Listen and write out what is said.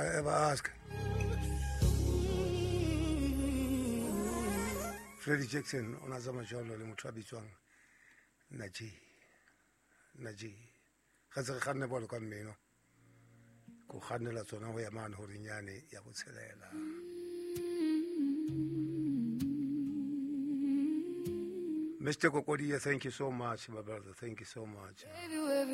ever ask? Freddie Jackson on a zama jolo le motho a bitswang Naji ga se ga nne bolo ka mmeno go ganela tsona go ya mane gore nyane ya botshelela. Mr. Kokodiya, thank you so much, my brother. Thank you so much.